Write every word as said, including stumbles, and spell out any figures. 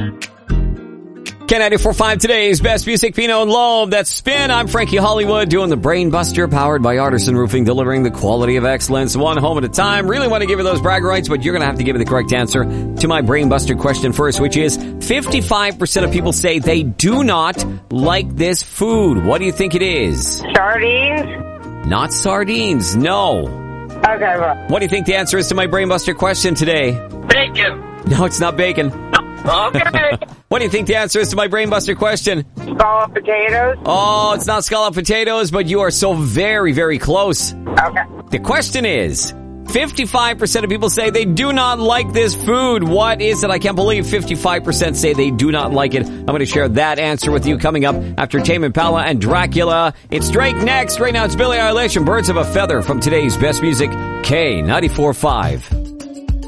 K ninety-four point five, today's best music, Pino and Loeb. That's Spin. I'm Frankie Hollywood doing the Brain Buster, powered by Artisan Roofing, delivering the quality of excellence one home at a time. Really want to give you those brag rights, but you're going to have to give me the correct answer to my Brain Buster question first, which is fifty-five percent of people say they do not like this food. What do you think it is? Sardines? Not sardines, no. Okay, well. What do you think the answer is to my Brain Buster question today? Bacon. No, it's not bacon. Okay. What do you think the answer is to my Brain Buster question? Scallop potatoes? Oh, it's not scallop potatoes, but you are so very, very close. Okay. The question is, fifty-five percent of people say they do not like this food. What is it? I can't believe fifty-five percent say they do not like it. I'm going to share that answer with you coming up after Tame Impala and Dracula. It's Drake next. Right now it's Billie Eilish and Birds of a Feather from today's best music, K ninety-four point five.